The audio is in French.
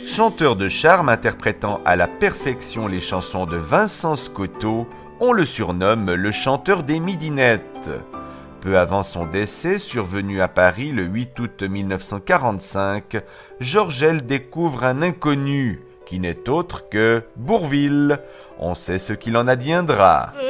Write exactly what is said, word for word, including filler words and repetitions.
Chanteur de charme interprétant à la perfection les chansons de Vincent Scotto, on le surnomme le chanteur des midinettes. Peu avant son décès, survenu à Paris le huit août mille neuf cent quarante-cinq, Georgel découvre un inconnu, qui n'est autre que Bourvil. On sait ce qu'il en adviendra.